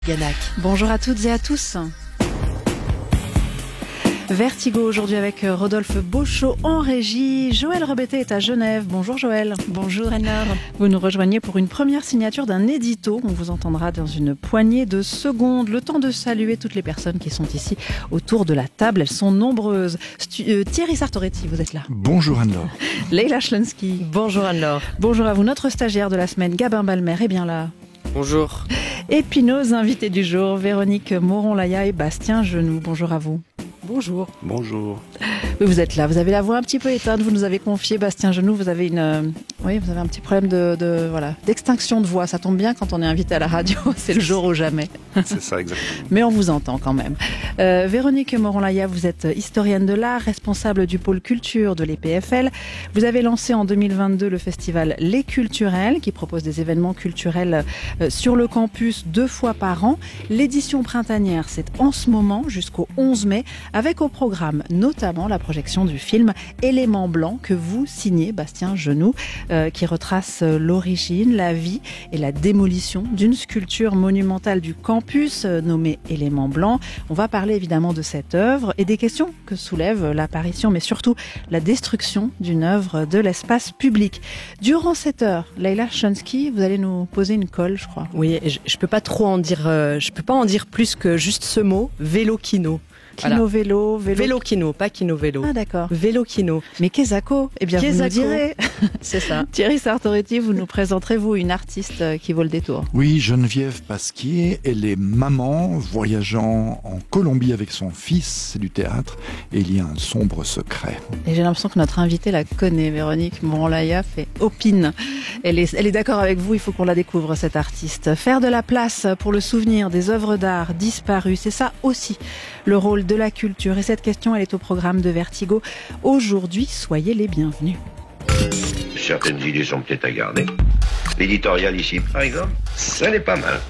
Ganac. Bonjour à toutes et à tous. Vertigo aujourd'hui avec Rodolphe Beauchot en régie. Joël Rebetté est à Genève. Bonjour Joël. Bonjour Anne-Laure. Vous nous rejoignez pour une première signature d'un édito. On vous entendra dans une poignée de secondes. Le temps de saluer toutes les personnes qui sont ici autour de la table. Elles sont nombreuses. Thierry Sartoretti, vous êtes là. Bonjour Anne-Laure. Leïla Schlensky. Bonjour Anne-Laure. Bonjour à vous. Notre stagiaire de la semaine, Gabin Balmer, est bien là. Bonjour. Et puis nos invités du jour, Véronique Moron-Laya et Bastien Genoux. Bonjour à vous. Bonjour. Bonjour. Vous êtes là, vous avez la voix un petit peu éteinte, vous nous avez confié, Bastien Genoux, vous avez vous avez un petit problème d'extinction de voix. Ça tombe bien quand on est invité à la radio, c'est le jour ou jamais. C'est ça exactement. Mais on vous entend quand même. Véronique Moron-Laya, vous êtes historienne de l'art, responsable du pôle culture de l'EPFL. Vous avez lancé en 2022 le festival Les Culturels, qui propose des événements culturels sur le campus 2 fois par an. L'édition printanière, c'est en ce moment jusqu'au 11 mai, avec au programme notamment la projection du film Éléments blancs que vous signez, Bastien Genoux, qui retrace l'origine, la vie et la démolition d'une sculpture monumentale du campus nommée Éléments blancs. On va parler évidemment de cette œuvre et des questions que soulève l'apparition, mais surtout la destruction d'une œuvre de l'espace public. Durant cette heure, Leïla Schlensky, vous allez nous poser une colle, je crois. Oui, je peux pas trop en dire, je peux pas en dire plus que juste ce mot, vélo-kino. Kino, vélo. Vélo-kino, pas kino-vélo. Ah d'accord. Vélo-kino. Mais Kezako, eh bien vous nous direz. C'est ça. Thierry Sartoretti, vous nous présenterez, vous, une artiste qui vaut le détour. Oui, Geneviève Pasquier, elle est maman, voyageant en Colombie avec son fils, c'est du théâtre, et il y a un sombre secret. Et j'ai l'impression que notre invitée la connaît, Véronique Moron-Laya fait opine. Elle est d'accord avec vous, il faut qu'on la découvre, cette artiste. Faire de la place pour le souvenir des œuvres d'art disparues, c'est ça aussi le rôle de la culture. Et cette question, elle est au programme de Vertigo. Aujourd'hui, soyez les bienvenus. Certaines idées sont peut-être à garder. L'éditorial ici, par exemple, ça n'est pas mal.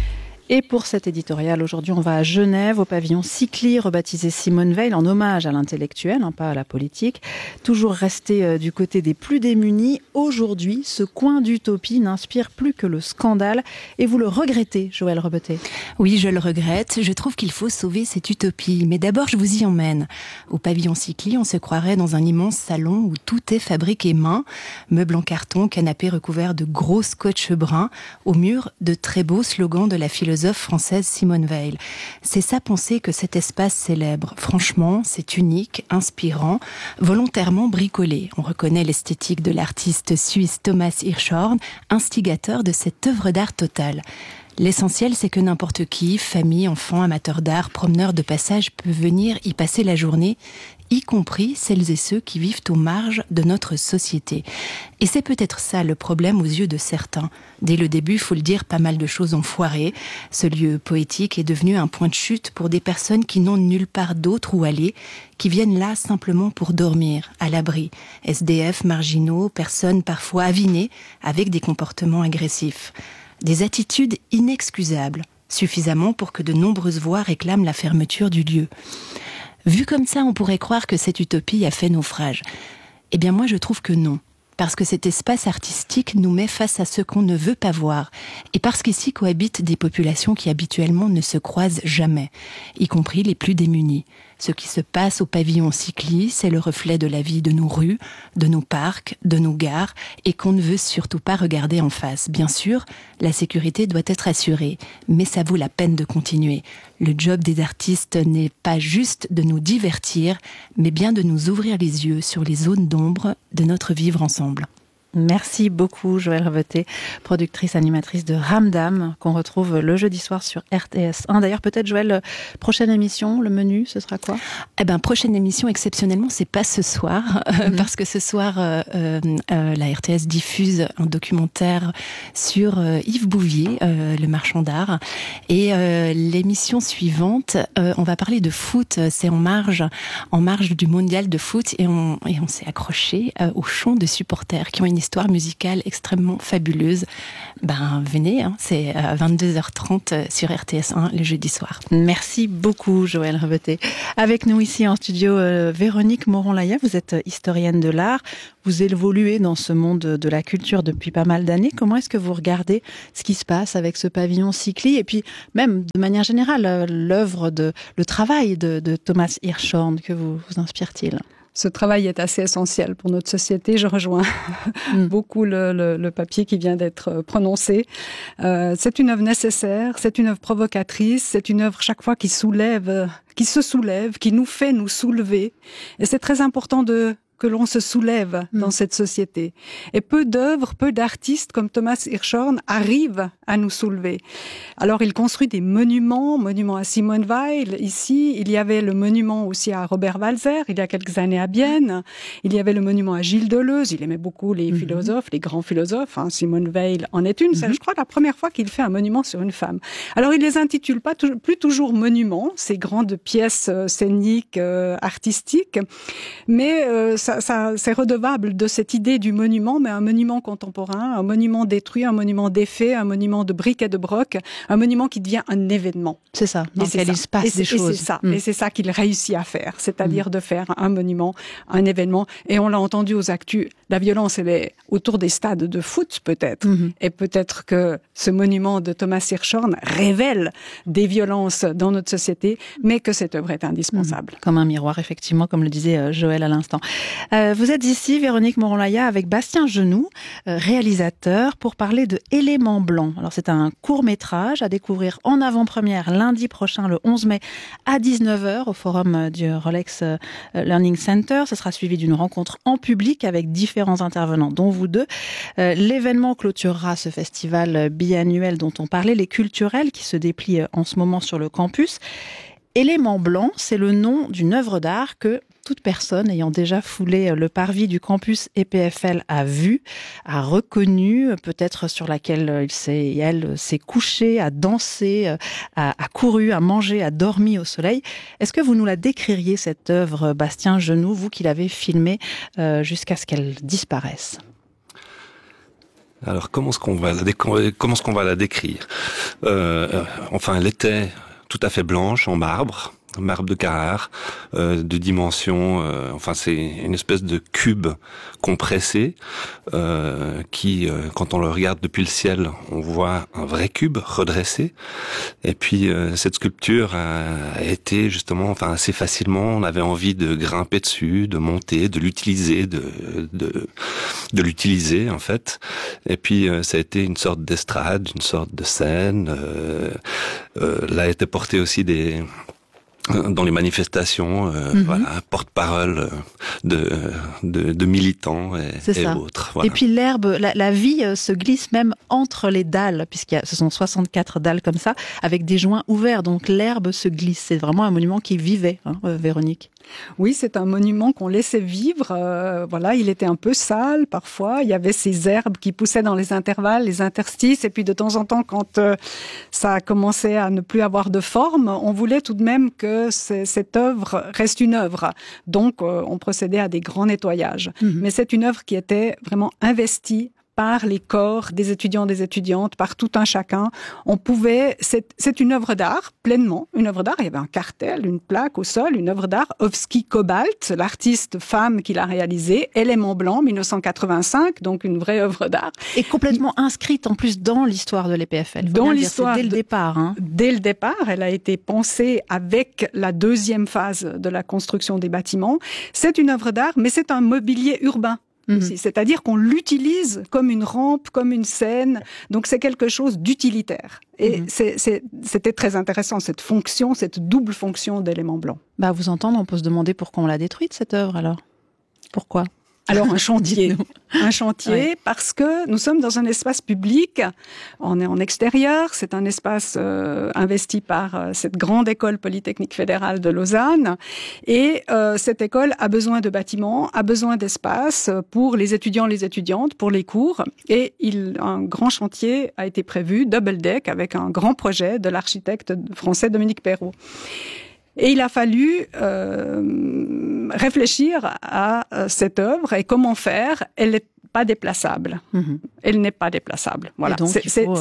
Et pour cet éditorial, aujourd'hui, on va à Genève, au pavillon Cycli, rebaptisé Simone Veil, en hommage à l'intellectuel, pas à la politique. Toujours resté du côté des plus démunis, aujourd'hui, ce coin d'utopie n'inspire plus que le scandale. Et vous le regrettez, Joël Rebetté? Oui, je le regrette. Je trouve qu'il faut sauver cette utopie. Mais d'abord, je vous y emmène. Au pavillon Cycli, on se croirait dans un immense salon où tout est fabriqué main. Meubles en carton, canapés recouverts de gros scotch brun. Au mur, de très beaux slogans de la philosophe française Simone Veil. C'est sa pensée que cet espace célèbre. Franchement, c'est unique, inspirant, volontairement bricolé. On reconnaît l'esthétique de l'artiste suisse Thomas Hirschhorn, instigateur de cette œuvre d'art totale. L'essentiel, c'est que n'importe qui, famille, enfant, amateur d'art, promeneur de passage, peut venir y passer la journée, y compris celles et ceux qui vivent aux marges de notre société. Et c'est peut-être ça le problème aux yeux de certains. Dès le début, faut le dire, pas mal de choses ont foiré. Ce lieu poétique est devenu un point de chute pour des personnes qui n'ont nulle part d'autre où aller, qui viennent là simplement pour dormir, à l'abri. SDF, marginaux, personnes parfois avinées, avec des comportements agressifs. Des attitudes inexcusables, suffisamment pour que de nombreuses voix réclament la fermeture du lieu. Vu comme ça, on pourrait croire que cette utopie a fait naufrage. Eh bien moi, je trouve que non. Parce que cet espace artistique nous met face à ce qu'on ne veut pas voir. Et parce qu'ici cohabitent des populations qui habituellement ne se croisent jamais, y compris les plus démunis. Ce qui se passe au pavillon Cycli, c'est le reflet de la vie de nos rues, de nos parcs, de nos gares, et qu'on ne veut surtout pas regarder en face. Bien sûr, la sécurité doit être assurée, mais ça vaut la peine de continuer. Le job des artistes n'est pas juste de nous divertir, mais bien de nous ouvrir les yeux sur les zones d'ombre de notre vivre ensemble. Merci beaucoup, Joël Rebetté, productrice, animatrice de Ramdam, qu'on retrouve le jeudi soir sur RTS1. D'ailleurs, peut-être, Joël, prochaine émission, le menu, ce sera quoi? Prochaine émission, exceptionnellement, c'est pas ce soir, parce que ce soir, la RTS diffuse un documentaire sur Yves Bouvier, le marchand d'art. Et l'émission suivante, on va parler de foot. C'est en marge du mondial de foot, et on s'est accroché aux chants de supporters qui ont une histoire musicale extrêmement fabuleuse. Venez, c'est à 22h30 sur RTS1 le jeudi soir. Merci beaucoup Joëlle Reveté. Avec nous ici en studio, Véronique Moron-Laya, vous êtes historienne de l'art. Vous évoluez dans ce monde de la culture depuis pas mal d'années. Comment est-ce que vous regardez ce qui se passe avec ce pavillon Sikli et puis même de manière générale l'œuvre le travail de Thomas Hirschhorn, que vous inspire-t-il? Ce travail est assez essentiel pour notre société. Je rejoins beaucoup le papier qui vient d'être prononcé. C'est une œuvre nécessaire, c'est une œuvre provocatrice, c'est une œuvre chaque fois qui se soulève, qui nous fait nous soulever. Et c'est très important que l'on se soulève dans cette société. Et peu d'œuvres, peu d'artistes comme Thomas Hirschhorn arrivent à nous soulever. Alors, il construit des monuments à Simone Weil, ici. Il y avait le monument aussi à Robert Walser, il y a quelques années à Bienne. Il y avait le monument à Gilles Deleuze. Il aimait beaucoup les philosophes, les grands philosophes. Simone Weil en est une. C'est, je crois, la première fois qu'il fait un monument sur une femme. Alors, il les intitule plus toujours monuments, ces grandes pièces scéniques, artistiques. Mais c'est redevable de cette idée du monument, mais un monument contemporain, un monument détruit, un monument défait, un monument de briques et de broc, un monument qui devient un événement. C'est ça, dans lequel il se passe des choses. Et c'est ça qu'il réussit à faire, c'est-à-dire de faire un monument, un événement. Et on l'a entendu aux actus, la violence, elle est autour des stades de foot, peut-être. Et peut-être que ce monument de Thomas Hirschhorn révèle des violences dans notre société, mais que cette œuvre est indispensable. Comme un miroir, effectivement, comme le disait Joëlle à l'instant. Vous êtes ici, Véronique Moron-Laya, avec Bastien Genoux, réalisateur, pour parler de Éléments blancs. Alors, c'est un court-métrage à découvrir en avant-première lundi prochain, le 11 mai, à 19h, au forum du Rolex Learning Center. Ce sera suivi d'une rencontre en public avec différents intervenants, dont vous deux. L'événement clôturera ce festival biannuel dont on parlait, les culturels, qui se déplie en ce moment sur le campus. Éléments blancs, c'est le nom d'une œuvre d'art que toute personne ayant déjà foulé le parvis du campus EPFL a vu, a reconnu, peut-être sur laquelle elle s'est couchée, a dansé, a couru, a mangé, a dormi au soleil. Est-ce que vous nous la décririez, cette œuvre, Bastien Genoux, vous qui l'avez filmée jusqu'à ce qu'elle disparaisse? Alors, comment est-ce qu'on va la décrire? Enfin, elle était tout à fait blanche, en marbre de Carrare, de dimension, c'est une espèce de cube compressé, qui, quand on le regarde depuis le ciel, on voit un vrai cube redressé. Et puis, cette sculpture a été justement, assez facilement, on avait envie de grimper dessus, de monter, de l'utiliser, de l'utiliser, en fait. Et puis, ça a été une sorte d'estrade, une sorte de scène. Là, étaient portés aussi dans les manifestations, porte-parole de militants et autres. Voilà. Et puis l'herbe, la vie se glisse même entre les dalles, ce sont 64 dalles comme ça, avec des joints ouverts. Donc l'herbe se glisse. C'est vraiment un monument qui vivait, Véronique. Oui, c'est un monument qu'on laissait vivre. Il était un peu sale parfois. Il y avait ces herbes qui poussaient dans les intervalles, les interstices. Et puis de temps en temps, quand ça commençait à ne plus avoir de forme, on voulait tout de même que cette œuvre reste une œuvre. Donc, on procédait à des grands nettoyages. Mais c'est une œuvre qui était vraiment investie par les corps des étudiants, des étudiantes, par tout un chacun. C'est une œuvre d'art, pleinement une œuvre d'art. Il y avait un cartel, une plaque au sol, une œuvre d'art. Ovsky Cobalt, l'artiste femme qui l'a réalisée, Éléments blancs, 1985, donc une vraie œuvre d'art. Et complètement inscrite en plus dans l'histoire de l'EPFL. Dans l'histoire. Dès le départ. Dès le départ, elle a été pensée avec la deuxième phase de la construction des bâtiments. C'est une œuvre d'art, mais c'est un mobilier urbain. Aussi. C'est-à-dire qu'on l'utilise comme une rampe, comme une scène. Donc c'est quelque chose d'utilitaire. Et c'était très intéressant, cette fonction, cette double fonction d'éléments blancs. Vous entendre, on peut se demander pourquoi on l'a détruite, cette œuvre, alors. Pourquoi ? Alors un chantier, oui. Parce que nous sommes dans un espace public, on est en extérieur, c'est un espace investi par cette grande école polytechnique fédérale de Lausanne, et cette école a besoin de bâtiments, a besoin d'espace pour les étudiants, les étudiantes, pour les cours, et un grand chantier a été prévu, double deck, avec un grand projet de l'architecte français Dominique Perrault. Et il a fallu réfléchir à cette œuvre et comment faire. Elle est pas déplaçable. Elle n'est pas déplaçable. Voilà. Donc,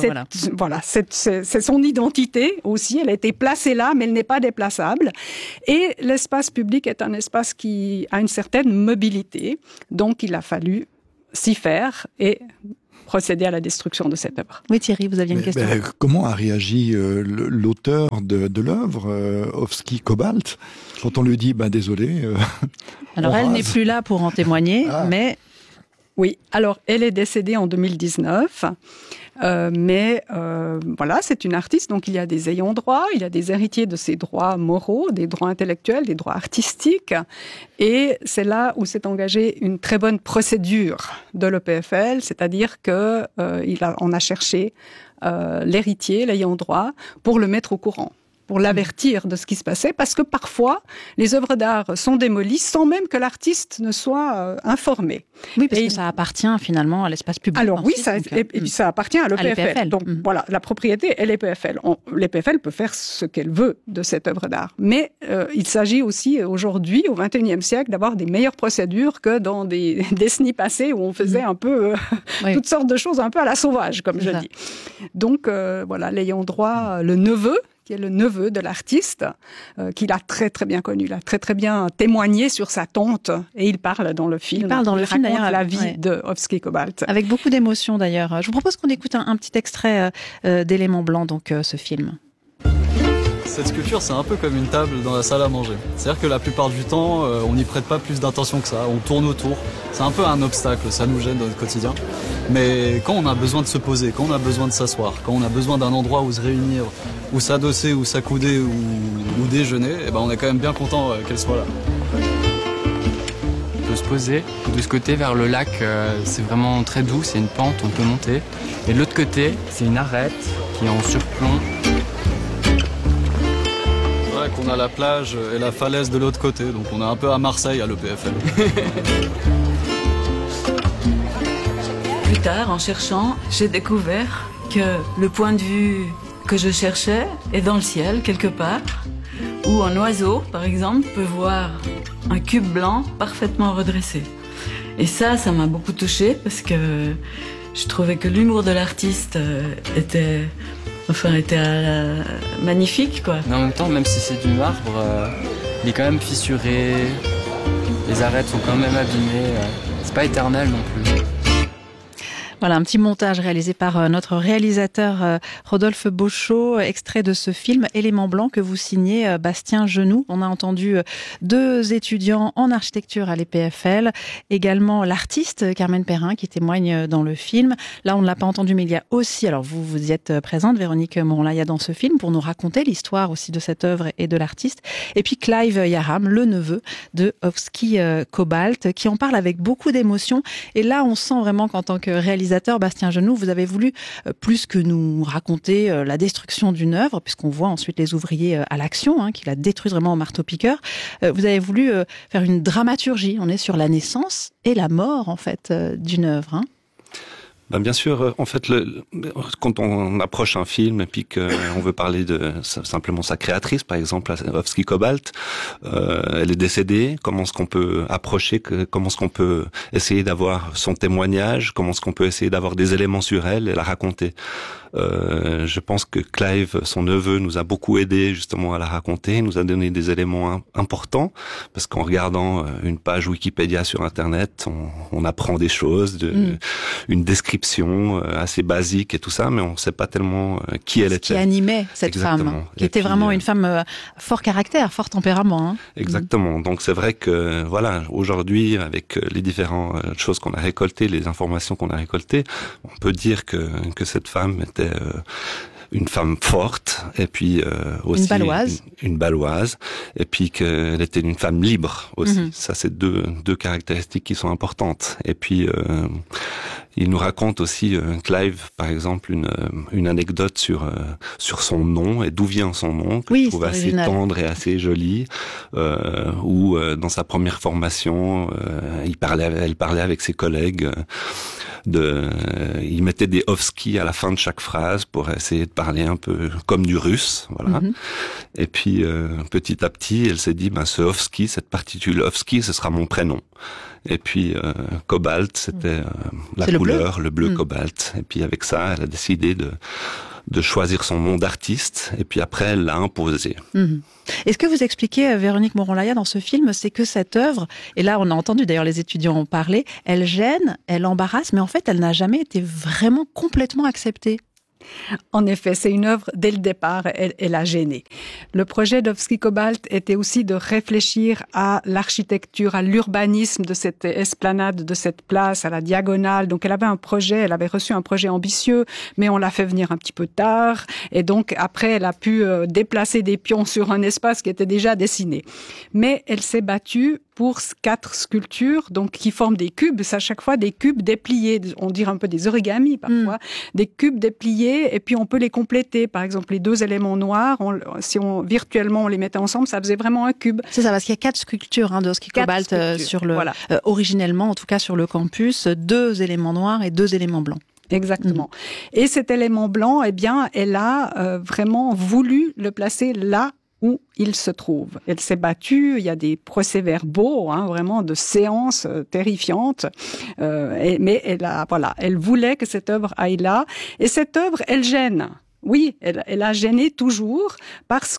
c'est son identité aussi. Elle a été placée là, mais elle n'est pas déplaçable. Et l'espace public est un espace qui a une certaine mobilité. Donc, il a fallu s'y faire et procéder à la destruction de cette œuvre. Oui, Thierry, vous aviez une question. Comment a réagi l'auteur de l'œuvre, Ovsky Cobalt, quand on lui dit désolé. Alors, elle n'est plus là pour en témoigner, mais... Oui, alors elle est décédée en 2019, mais c'est une artiste, donc il y a des ayants droit, il y a des héritiers de ses droits moraux, des droits intellectuels, des droits artistiques, et c'est là où s'est engagée une très bonne procédure de l'EPFL, c'est-à-dire que on a cherché l'héritier, l'ayant droit, pour le mettre au courant, pour l'avertir de ce qui se passait, parce que parfois, les œuvres d'art sont démolies sans même que l'artiste ne soit informé. Oui, parce que ça appartient finalement à l'espace public. Alors ensuite, et puis ça appartient à l'EPFL. Donc voilà, la propriété est l'EPFL. L'EPFL peut faire ce qu'elle veut de cette œuvre d'art. Mais il s'agit aussi aujourd'hui, au XXIe siècle, d'avoir des meilleures procédures que dans des décennies passées où on faisait un peu toutes sortes de choses un peu à la sauvage, comme je dis. Donc l'ayant droit, le neveu, qui est le neveu de l'artiste, qu'il a très très bien connu, il a très très bien témoigné sur sa tante, et il parle dans le film. Il parle dans le film d'ailleurs la vie de Ovsky Cobalt. Avec beaucoup d'émotion d'ailleurs. Je vous propose qu'on écoute un petit extrait d'Éléments blancs, donc ce film. Cette sculpture, c'est un peu comme une table dans la salle à manger. C'est-à-dire que la plupart du temps, on n'y prête pas plus d'attention que ça, on tourne autour. C'est un peu un obstacle, ça nous gêne dans notre quotidien. Mais quand on a besoin de se poser, quand on a besoin de s'asseoir, quand on a besoin d'un endroit où se réunir, où s'adosser, où s'accouder, ou déjeuner, on est quand même bien content qu'elle soit là. On peut se poser de ce côté vers le lac, c'est vraiment très doux, c'est une pente, on peut monter. Et de l'autre côté, c'est une arête qui est en surplomb. Qu'on a la plage et la falaise de l'autre côté, donc on est un peu à Marseille à l'EPFL. Plus tard, en cherchant, j'ai découvert que le point de vue que je cherchais est dans le ciel, quelque part, où un oiseau, par exemple, peut voir un cube blanc parfaitement redressé. Et ça m'a beaucoup touchée, parce que je trouvais que l'humour de l'artiste était magnifique, quoi. Mais en même temps, même si c'est du marbre, il est quand même fissuré, les arêtes sont quand même abîmées, c'est pas éternel non plus. Voilà, un petit montage réalisé par notre réalisateur Rodolphe Beauchot, extrait de ce film Éléments blancs que vous signez Bastien Genoux. On a entendu 2 étudiants en architecture à l'EPFL, également l'artiste Carmen Perrin qui témoigne dans le film. Là, on ne l'a pas entendu, mais il y a aussi, alors vous y êtes présente, Véronique Moron-Laya, dans ce film, pour nous raconter l'histoire aussi de cette œuvre et de l'artiste. Et puis Clive Yaram, le neveu de Ovsky Cobalt, qui en parle avec beaucoup d'émotion. Et là, on sent vraiment qu'en tant que réalisateur, Bastien Genoux, vous avez voulu plus que nous raconter la destruction d'une œuvre, puisqu'on voit ensuite les ouvriers à l'action, qui la détruisent vraiment au marteau-piqueur. Vous avez voulu faire une dramaturgie. On est sur la naissance et la mort, en fait, d'une œuvre. Bien sûr, en fait, quand on approche un film et puis qu'on veut parler de simplement sa créatrice, par exemple, Ovsky Cobalt, elle est décédée. Comment est-ce qu'on peut approcher, comment est-ce qu'on peut essayer d'avoir son témoignage, comment est-ce qu'on peut essayer d'avoir des éléments sur elle et la raconter. Je pense que Clive, son neveu, nous a beaucoup aidé justement à la raconter, nous a donné des éléments importants, parce qu'en regardant une page Wikipédia sur Internet, on apprend des choses, une description assez basique et tout ça, mais on ne sait pas tellement qui elle était. Qui animait cette femme, qui était vraiment une femme fort caractère, fort tempérament. Exactement. Donc c'est vrai que voilà, aujourd'hui, avec les différentes choses qu'on a récoltées, les informations qu'on a récoltées, on peut dire que cette femme était une femme forte, et puis aussi une baloise, et puis qu'elle était une femme libre aussi. Ça, c'est deux caractéristiques qui sont importantes. Et puis il nous raconte aussi Clive, par exemple, une anecdote sur son nom et d'où vient son nom, que je trouve assez tendre et assez joli, où dans sa première formation, elle parlait avec ses collègues il mettait des off-ski à la fin de chaque phrase pour essayer de parler un peu comme du russe, voilà. Et puis petit à petit, elle s'est dit, ce off-ski, cette particule off-ski, ce sera mon prénom. Et puis cobalt, c'était la couleur, le bleu cobalt. Et puis avec ça, elle a décidé de choisir son nom d'artiste, et puis après elle l'a imposé. Et ce que vous expliquez, Véronique Moron-Laya, dans ce film, c'est que cette œuvre, et là on a entendu d'ailleurs les étudiants en parler, elle gêne, elle embarrasse, mais en fait elle n'a jamais été vraiment complètement acceptée. En effet, c'est une œuvre, dès le départ, elle a gêné. Le projet d'Ovsky Cobalt était aussi de réfléchir à l'architecture, à l'urbanisme de cette esplanade, de cette place, à la diagonale. Donc elle avait reçu un projet ambitieux, mais on l'a fait venir un petit peu tard. Et donc après, elle a pu déplacer des pions sur un espace qui était déjà dessiné. Mais elle s'est battue pour 4 sculptures, donc qui forment des cubes. C'est à chaque fois des cubes dépliés. On dirait un peu des origamis parfois. Des cubes dépliés, et puis on peut les compléter. Par exemple, les 2 éléments noirs, virtuellement on les mettait ensemble, ça faisait vraiment un cube. C'est ça, parce qu'il y a 4 sculptures d'Ovsky Cobalt sur originellement, en tout cas sur le campus, 2 éléments noirs et 2 éléments blancs. Exactement. Et cet élément blanc, elle a vraiment voulu le placer là où il se trouve. Elle s'est battue, il y a des procès-verbaux, vraiment de séances terrifiantes, mais elle voulait que cette œuvre aille là, et cette œuvre, elle gêne. Oui, elle a gêné toujours parce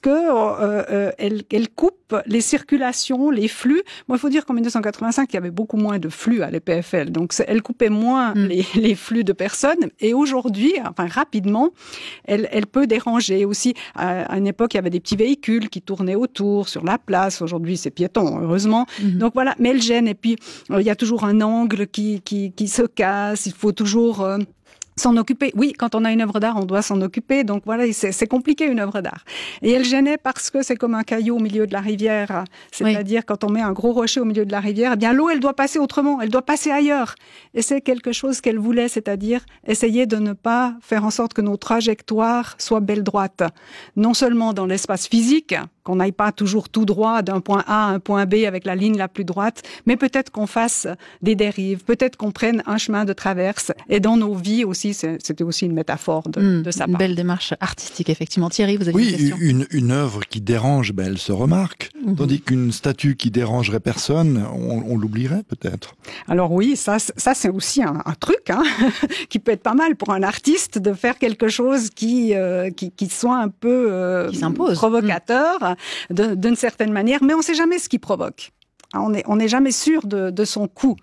que elle coupe les circulations, les flux. Moi, il faut dire qu'en 1985, il y avait beaucoup moins de flux à l'EPFL, donc elle coupait moins les flux de personnes. Et aujourd'hui, rapidement, elle peut déranger aussi. À une époque, il y avait des petits véhicules qui tournaient autour sur la place. Aujourd'hui, c'est piéton, heureusement. Donc voilà, mais elle gêne. Et puis, il y a toujours un angle qui se casse. Il faut toujours s'en occuper. Oui, quand on a une œuvre d'art, on doit s'en occuper. Donc voilà, c'est compliqué une œuvre d'art. Et elle gênait parce que c'est comme un caillou au milieu de la rivière. C'est-à-dire quand on met un gros rocher au milieu de la rivière, eh bien l'eau, elle doit passer autrement, elle doit passer ailleurs. Et c'est quelque chose qu'elle voulait, c'est-à-dire essayer de ne pas faire en sorte que nos trajectoires soient belles droites. Non seulement dans l'espace physique, qu'on n'aille pas toujours tout droit d'un point A à un point B avec la ligne la plus droite, mais peut-être qu'on fasse des dérives, peut-être qu'on prenne un chemin de traverse. Et dans nos vies aussi, c'était aussi une métaphore de sa part. Une belle démarche artistique, effectivement. Thierry, vous avez une question ? Oui, une œuvre qui dérange, elle se remarque. Tandis qu'une statue qui dérangerait personne, on l'oublierait peut-être. Alors oui, ça c'est aussi un truc qui peut être pas mal pour un artiste de faire quelque chose qui soit un peu provocateur d'une certaine manière, mais on ne sait jamais ce qui provoque. On n'est jamais sûr de son coup.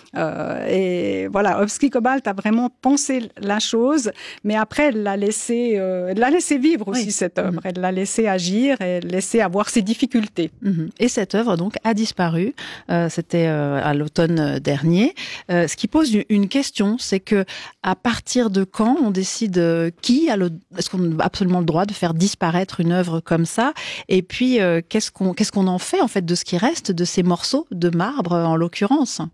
Et voilà, Ovsky Cobalt a vraiment pensé la chose, mais après elle l'a laissé vivre aussi cette œuvre. Elle l'a laissé agir et laissé avoir ses difficultés. Et cette œuvre donc a disparu. C'était à l'automne dernier. Ce qui pose une question, c'est que à partir de quand on décide est-ce qu'on a absolument le droit de faire disparaître une œuvre comme ça? Et puis qu'est-ce qu'on en fait en fait de ce qui reste de ces morceaux de marbre en l'occurrence?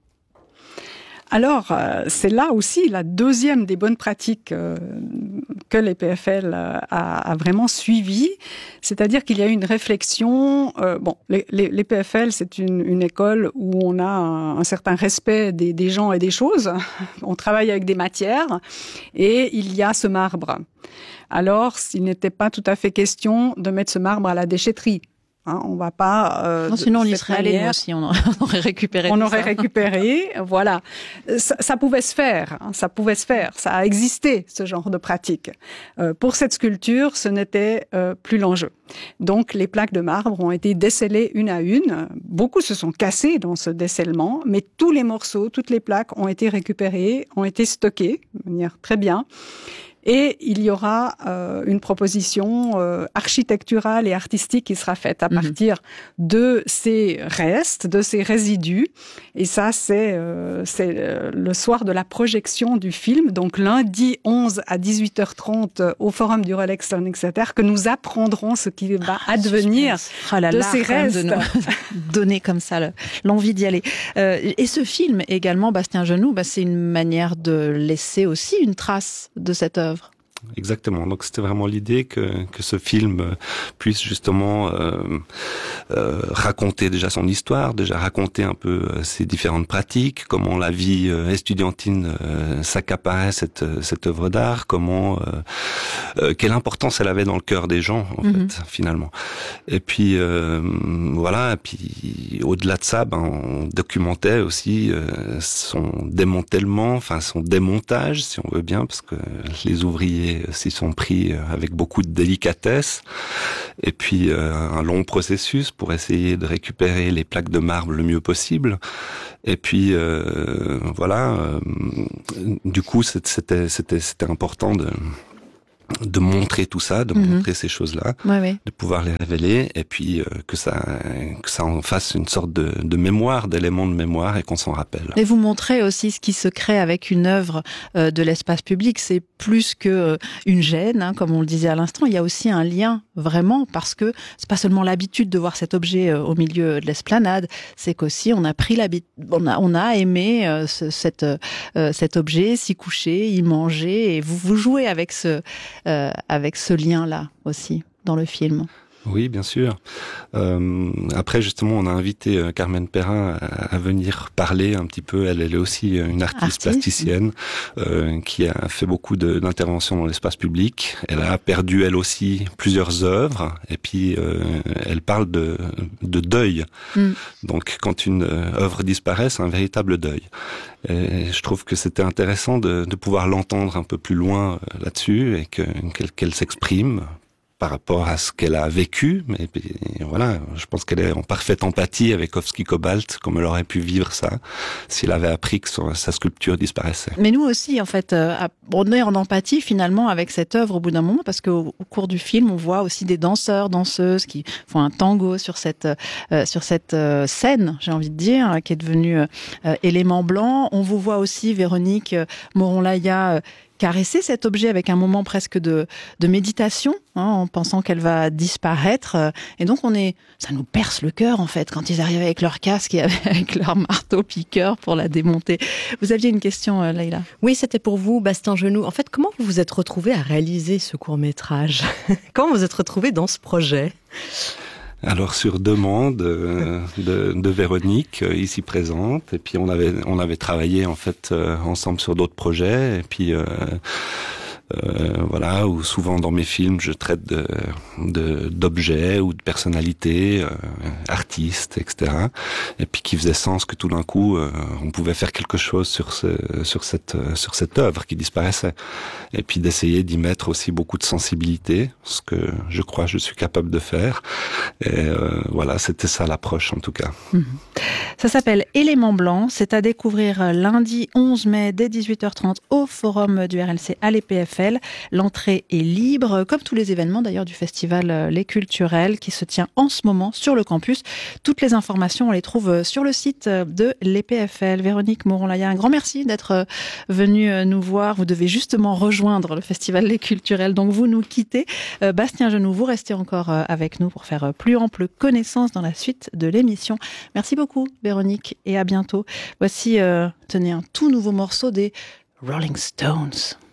Alors, c'est là aussi la deuxième des bonnes pratiques que l'EPFL a vraiment suivi, c'est-à-dire qu'il y a eu une réflexion. L'EPFL, c'est une école où on a un certain respect des gens et des choses. On travaille avec des matières et il y a ce marbre. Alors, il n'était pas tout à fait question de mettre ce marbre à la déchetterie. On va pas. Non, sinon on y serait allé aussi. On aurait récupéré. On aurait récupéré. Voilà. Ça pouvait se faire. Ça pouvait se faire. Ça a existé ce genre de pratique. Pour cette sculpture, ce n'était plus l'enjeu. Donc les plaques de marbre ont été décellées une à une. Beaucoup se sont cassés dans ce décèlement, mais tous les morceaux, toutes les plaques ont été récupérées, ont été stockées de manière très bien. Et il y aura une proposition architecturale et artistique qui sera faite à partir de ces restes, de ces résidus. Et ça, c'est le soir de la projection du film, donc lundi 11 à 18h30 au Forum du Rolex Learning Center, que nous apprendrons ce qui va advenir de ces restes. De donner comme ça l'envie d'y aller. Et ce film également, Bastien Genoux, c'est une manière de laisser aussi une trace de cette œuvre. Exactement. Donc c'était vraiment l'idée que ce film puisse justement raconter déjà son histoire, déjà raconter un peu ses différentes pratiques, comment la vie estudiantine s'accaparait cette œuvre d'art, comment quelle importance elle avait dans le cœur des gens en fait finalement. Et puis voilà, et puis au-delà de ça, on documentait aussi son démantèlement, enfin son démontage si on veut bien, parce que les ouvriers s'y sont pris avec beaucoup de délicatesse, et puis un long processus pour essayer de récupérer les plaques de marbre le mieux possible. Et puis du coup c'était important de montrer tout ça, de montrer ces choses-là, de pouvoir les révéler, et puis que ça en fasse une sorte de mémoire, d'éléments de mémoire, et qu'on s'en rappelle. Et vous montrez aussi ce qui se crée avec une œuvre de l'espace public. C'est plus que une gêne, comme on le disait à l'instant. Il y a aussi un lien, vraiment, parce que c'est pas seulement l'habitude de voir cet objet au milieu de l'esplanade, c'est qu'aussi on a pris on a aimé cet objet, s'y coucher, y manger, et vous jouez avec ce lien-là aussi dans le film. Oui, bien sûr. Après, justement, on a invité Carmen Perrin à venir parler un petit peu. Elle est aussi une artiste plasticienne qui a fait beaucoup d'interventions dans l'espace public. Elle a perdu, elle aussi, plusieurs œuvres. Et puis, elle parle de deuil. Donc, quand une œuvre disparaît, c'est un véritable deuil. Et je trouve que c'était intéressant de pouvoir l'entendre un peu plus loin là-dessus, et qu'elle s'exprime par rapport à ce qu'elle a vécu, mais voilà, je pense qu'elle est en parfaite empathie avec Kovsky-Cobalt, comme elle aurait pu vivre ça s'il avait appris que sa sculpture disparaissait. Mais nous aussi, en fait, on est en empathie finalement avec cette œuvre au bout d'un moment, parce qu'au cours du film, on voit aussi des danseurs, danseuses qui font un tango sur cette scène, j'ai envie de dire, qui est devenue élément blanc. On vous voit aussi, Véronique Moron-Laya, caresser cet objet avec un moment presque de méditation, en pensant qu'elle va disparaître. Et donc ça nous perce le cœur en fait quand ils arrivent avec leur casque et avec leur marteau piqueur pour la démonter. Vous aviez une question, Leïla? Oui, c'était pour vous, Bastien Genoux. En fait, comment vous vous êtes retrouvé à réaliser ce court-métrage? Comment vous êtes retrouvé dans ce projet? Alors sur demande de Véronique ici présente, et puis on avait travaillé en fait ensemble sur d'autres projets, et puis voilà, où souvent dans mes films je traite d'objets ou de personnalités, artistes, etc. Et puis qui faisait sens que tout d'un coup on pouvait faire quelque chose sur cette œuvre qui disparaissait. Et puis d'essayer d'y mettre aussi beaucoup de sensibilité, ce que je crois je suis capable de faire. Et voilà, c'était ça l'approche en tout cas. Ça s'appelle Élément blanc, c'est à découvrir lundi 11 mai dès 18h30 au forum du RLC à l'EPFL. L'entrée est libre, comme tous les événements d'ailleurs du festival Les Culturels qui se tient en ce moment sur le campus. Toutes les informations, on les trouve sur le site de l'EPFL. Véronique Moron-Laya, un grand merci d'être venue nous voir. Vous devez justement rejoindre le festival Les Culturels, donc vous nous quittez. Bastien Genoux, vous restez encore avec nous pour faire plus ample connaissance dans la suite de l'émission. Merci beaucoup Véronique, et à bientôt. Voici, tenez, un tout nouveau morceau des Rolling Stones.